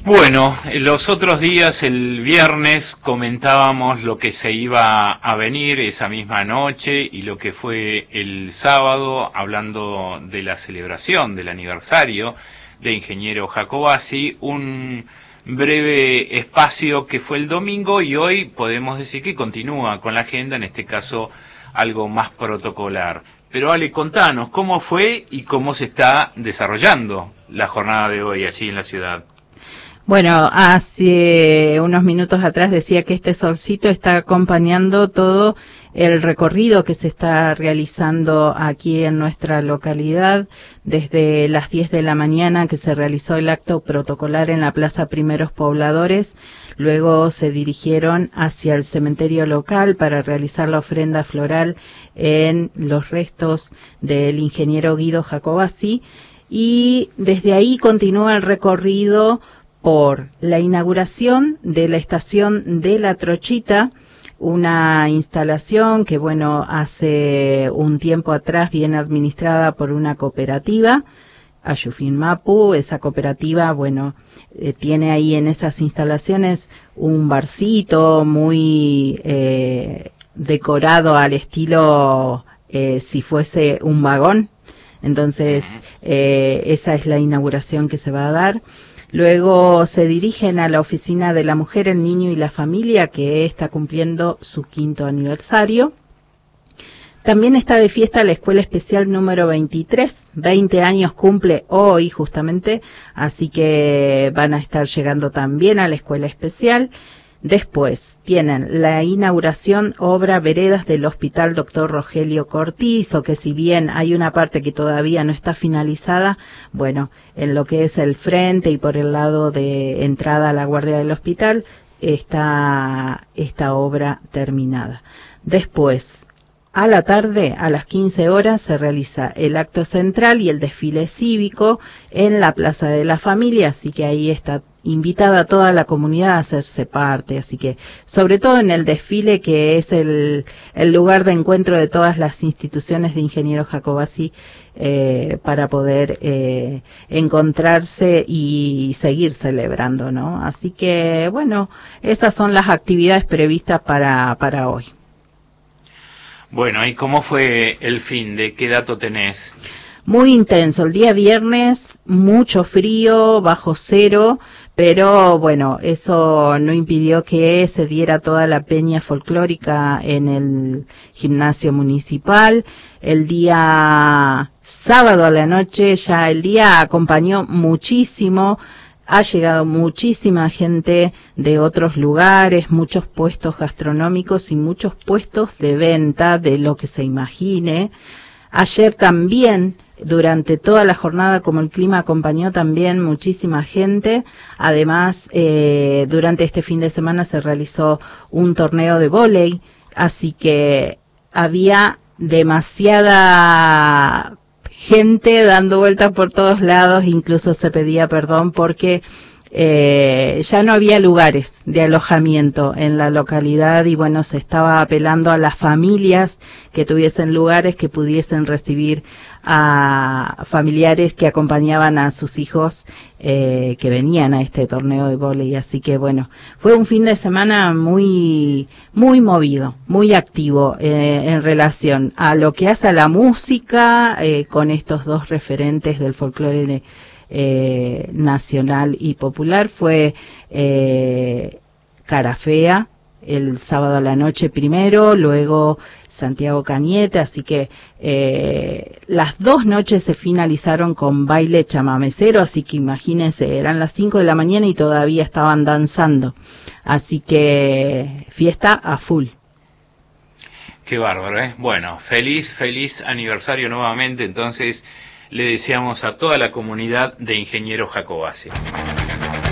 Bueno, los otros días, el viernes, comentábamos lo que se iba a venir esa misma noche y lo que fue el sábado, hablando de la celebración del aniversario de Ingeniero Jacobacci, un breve espacio que fue el domingo y hoy podemos decir que continúa con la agenda, en este caso algo más protocolar. Pero Ale, contanos, ¿cómo fue y cómo se está desarrollando la jornada de hoy allí en la ciudad? Bueno, hace unos minutos atrás decía que este solcito está acompañando todo el recorrido que se está realizando aquí en nuestra localidad desde las 10 de la mañana que se realizó el acto protocolar en la Plaza Primeros Pobladores. Luego se dirigieron hacia el cementerio local para realizar la ofrenda floral en los restos del ingeniero Guido Jacobacci y desde ahí continúa el recorrido por la inauguración de la estación de La Trochita, una instalación que, bueno, hace un tiempo atrás viene administrada por una cooperativa, Ayufin Mapu. Esa cooperativa, bueno, tiene ahí en esas instalaciones un barcito muy decorado al estilo si fuese un vagón. Entonces, esa es la inauguración que se va a dar. Luego se dirigen a la Oficina de la Mujer, el Niño y la Familia, que está cumpliendo su 5º aniversario. También está de fiesta la Escuela Especial número 23, 20 años cumple hoy justamente, así que van a estar llegando también a la Escuela Especial. Después tienen la inauguración obra Veredas del Hospital Dr. Rogelio Cortizo, que si bien hay una parte que todavía no está finalizada, bueno, en lo que es el frente y por el lado de entrada a la guardia del hospital está esta obra terminada. Después, a la tarde, a las 15 horas, se realiza el acto central y el desfile cívico en la Plaza de la Familia, así que ahí está invitada a toda la comunidad a hacerse parte, así que sobre todo en el desfile, que es el lugar de encuentro de todas las instituciones de Ingeniero Jacobacci, para poder encontrarse y seguir celebrando, ¿no? Así que, bueno, esas son las actividades previstas para hoy. Bueno, ¿y cómo fue el fin de? ¿Qué dato tenés? Muy intenso, el día viernes, mucho frío, bajo cero, pero bueno, eso no impidió que se diera toda la peña folclórica en el gimnasio municipal. El día sábado a la noche, ya el día acompañó muchísimo. Ha llegado muchísima gente de otros lugares, muchos puestos gastronómicos y muchos puestos de venta de lo que se imagine. Ayer también, durante toda la jornada, como el clima acompañó también muchísima gente. Además, durante este fin de semana se realizó un torneo de vóley, así que había demasiada gente dando vueltas por todos lados, incluso se pedía perdón porque ya no había lugares de alojamiento en la localidad y bueno, se estaba apelando a las familias que tuviesen lugares que pudiesen recibir a familiares que acompañaban a sus hijos que venían a este torneo de vóley. Así que bueno, fue un fin de semana muy movido, muy activo en relación a lo que hace a la música, con estos dos referentes del folclore nacional y popular. Fue Cara Fea el sábado a la noche primero, luego Santiago Cañete, así que las 2 noches se finalizaron con baile chamamecero, así que imagínense, eran las 5 de la mañana y todavía estaban danzando, así que fiesta a full. Qué bárbaro, ¿eh? Bueno, feliz aniversario nuevamente, entonces le deseamos a toda la comunidad de Ingeniero Jacobacci.